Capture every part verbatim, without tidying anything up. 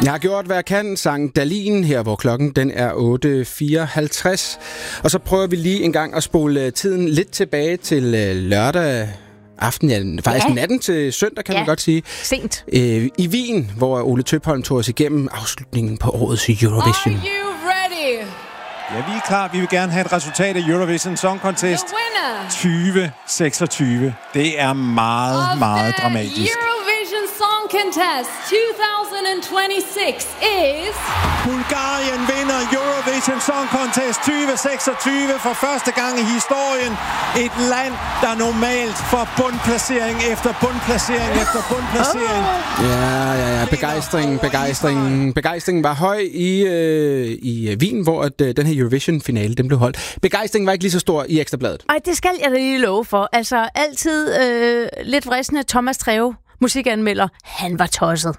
Jeg har gjort, hvad jeg kan, sang Dalin her, hvor klokken den er otte fireoghalvtreds. Og så prøver vi lige en gang at spole tiden lidt tilbage til lørdag aften, ja, faktisk ja. natten til søndag, kan ja. man godt sige. Sent. Øh, I Wien, hvor Ole Tøpholm tog os igennem afslutningen på årets Eurovision. Are you ready? Ja, vi er klar. Vi vil gerne have et resultat af Eurovision Song Contest tyve seksogtyve. Det er meget, meget dramatisk. Eurovision Song Contest twenty twenty-six is... Bulgarien vinder Eurovision Song Contest tyve seksogtyve for første gang i historien. Et land, der normalt får bundplacering efter bundplacering efter bundplacering. Ja, ja, ja. Begejstringen, begejstringen. Begejstringen var høj i, øh, i Wien, hvor at, øh, den her Eurovision-finale den blev holdt. Begejstringen var ikke lige så stor i Ekstrabladet. Ej, det skal jeg da lige love for. Altså, altid øh, lidt vristende Thomas Treve, musikanmelder. Han var tosset.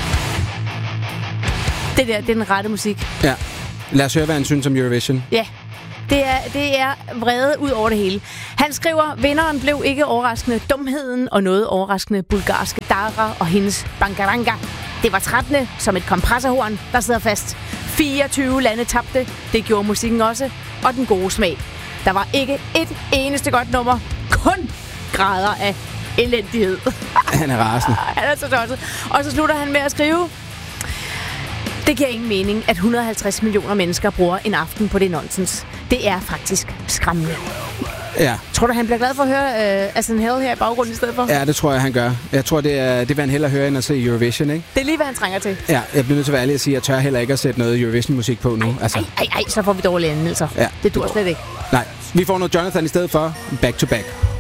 Det der, det er den rette musik. Ja. Lad os høre, hvad han synes om Eurovision. Ja, det er, det er vrede ud over det hele. Han skriver, vinderen blev ikke overraskende dumheden og noget overraskende bulgarske Dara og hendes bangaranga. Det var trettende som et kompressorhorn, der sidder fast. fireogtyve lande tabte, det gjorde musikken også, og den gode smag. Der var ikke et eneste godt nummer, kun grader af elendighed. Han er rasende. Han er så tosset. Og så slutter han med at skrive, det giver ingen mening, at et hundrede og halvtreds millioner mennesker bruger en aften på det nonsens. Det er faktisk skræmmende. Ja. Tror du, han bliver glad for at høre uh, As in Hell her i baggrunden i stedet for? Ja, det tror jeg, han gør. Jeg tror, det er det vil han hellere høre, end at se Eurovision, ikke? Det er lige, hvad han trænger til. Ja, jeg bliver nødt til at være ærlig at sige, at jeg tør heller ikke at sætte noget Eurovision-musik på nu. Ej, altså. ej, ej, ej, så får vi dårlige anmeldelser. Ja. Det dur slet ikke. Nej, vi får noget Jonathan i stedet for. Back to back.